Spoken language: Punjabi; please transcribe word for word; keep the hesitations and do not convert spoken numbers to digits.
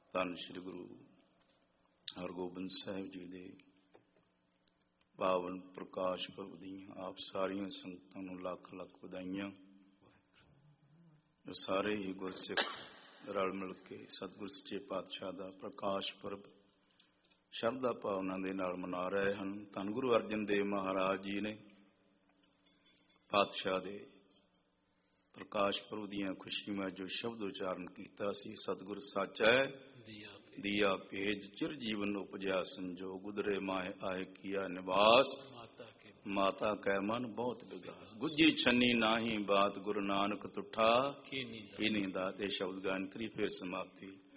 ਧੰਨ ਸ਼੍ਰੀ ਗੁਰੂ ਹਰਗੋਬਿੰਦ ਸਾਹਿਬ ਜੀ ਦੇ ਪਾਵਨ ਪ੍ਰਕਾਸ਼ ਪੁਰਬ ਦੀਆਂ ਆਪ ਸਾਰੀਆਂ ਸੰਗਤਾਂ ਨੂੰ ਲੱਖ ਲੱਖ ਵਧਾਈਆਂ। ਸਾਰੇ ਹੀ ਗੁਰਸਿੱਖ ਰਲ ਮਿਲ ਕੇ ਸਤਿਗੁਰ ਸੱਚੇ ਪਾਤਸ਼ਾਹ ਦਾ ਪ੍ਰਕਾਸ਼ ਪੁਰਬ ਸ਼ਰਧਾ ਭਾਵਨਾ ਦੇ ਨਾਲ ਮਨਾ ਰਹੇ ਹਨ। ਧੰਨ ਗੁਰੂ ਅਰਜਨ ਦੇਵ ਮਹਾਰਾਜ ਜੀ ਨੇ ਪਾਤਸ਼ਾਹ ਦੇ ਪ੍ਰਕਾਸ਼ ਪੁਰਬ ਦੀਆਂ ਖੁਸ਼ੀ ਵਿੱਚ ਜੋ ਸ਼ਬਦ ਉਚਾਰਨ ਕੀਤਾ ਸੀ, ਸਤਿਗੁਰ ਸੱਚ ਹੈ ਦੀਆ ਭੇਜ ਚਿਰ ਜੀਵਨ ਉਪਜਿਆ ਸੰਜੋਗ ਉਦਰੇ ਮਾਹਿ ਆਏ ਕੀਆ ਨਿਵਾਸ ਮਾਤਾ ਕੈ ਮਨ ਬਹੁਤ ਵਿਗਾਸ ਗੁੱਜੀ ਛੰਨੀ ਨਾਹੀ ਬਾਤ ਗੁਰੂ ਨਾਨਕ ਤੁਠਾ ਕੀਨੀ ਦਾਤ। ਇਹ ਸ਼ਬਦ ਗਾਇਨ ਕਰੀ ਫਿਰ ਸਮਾਪਤੀ।